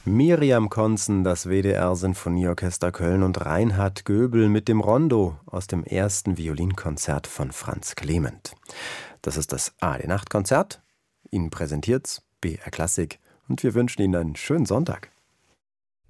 Miriam Konzen, das WDR Sinfonieorchester Köln und Reinhard Göbel mit dem Rondo aus dem ersten Violinkonzert von Franz Clement. Das ist das ARD Nachtkonzert. Ihnen präsentiert's BR Klassik und wir wünschen Ihnen einen schönen Sonntag.